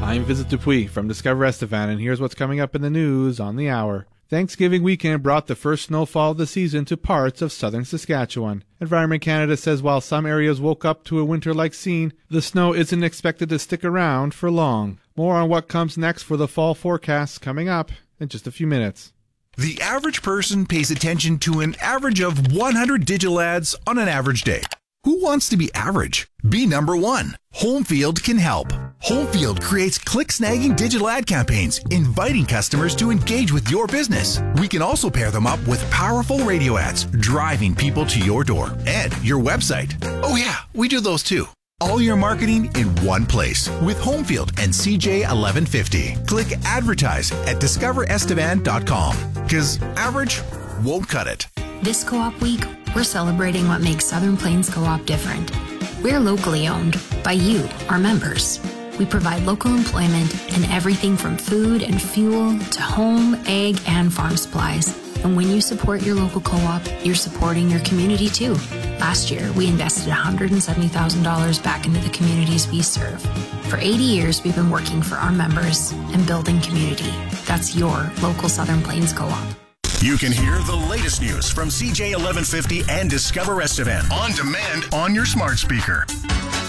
I'm Vincent Dupuis from Discover Estevan, and here's what's coming up in the news on the hour. Thanksgiving weekend brought the first snowfall of the season to parts of southern Saskatchewan. Environment Canada says while some areas woke up to a winter-like scene, the snow isn't expected to stick around for long. More on what comes next for the fall forecasts coming up in just a few minutes. The average person pays attention to an average of 100 digital ads on an average day. Who wants to be average? Be number one. Homefield can help. Homefield creates click-snagging digital ad campaigns, inviting customers to engage with your business. We can also pair them up with powerful radio ads, driving people to your door and your website. Oh yeah, we do those too. All your marketing in one place with Homefield and CJ 1150. Click advertise at discoverestevan.com because average won't cut it. This Co-op Week, we're celebrating what makes Southern Plains Co-op different. We're locally owned by you, our members. We provide local employment in everything from food and fuel to home, ag, and farm supplies. And when you support your local co-op, you're supporting your community too. Last year, we invested $170,000 back into the communities we serve. For 80 years, we've been working for our members and building community. That's your local Southern Plains Co-op. You can hear the latest news from CJ 1150 and Discover Estevan on demand on your smart speaker.